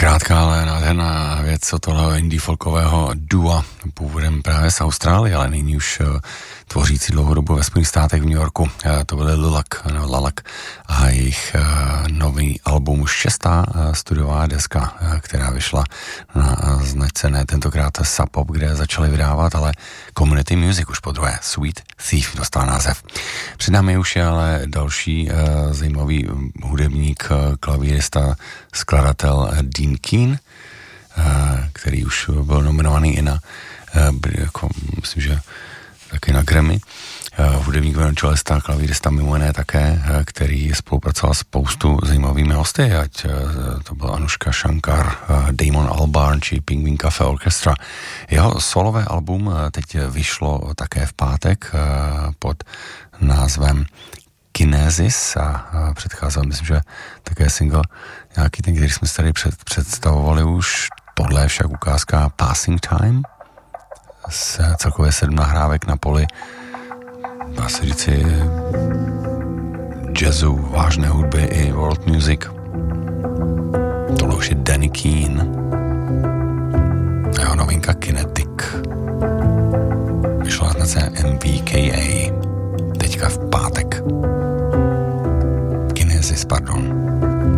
Krátká, ale nádherná věc od toho indie folkového dua, původem právě z Austrálie, ale nyní už tvořící dlouhodobu ve Spojených státech v New Yorku. To byly Lalak a jejich nový album, už 6. studiová deska, která vyšla na značce ne tentokrát Sub Pop, kde začali vydávat, ale Community Music už podruhé. Sweet Thief dostal název. Před námi už je ale další zajímavý hudebník, klavírista, skladatel Dean Keen, který už byl nominovaný i na, myslím, že taky na Grammy. Hudebník, violončelista, klavírista mimo jiné také, který spolupracoval s spoustu zajímavými hosty, ať to byl Anushka Shankar, Damon Albarn či Penguin Cafe Orchestra. Jeho solové album teď vyšlo také v pátek pod názvem Kinesis a předcházel, myslím, že také single nějaký ten, který jsme si tady představovali už. Tohle je však ukázka Passing Time z celkově 7 nahrávek na poli, dá se říci, jazzu, vážné hudby i world music. Tohle už je Danny Keen a jeho novinka Kinetic. Vyšla na MVKA teďka v pátek. Kinesis, pardon.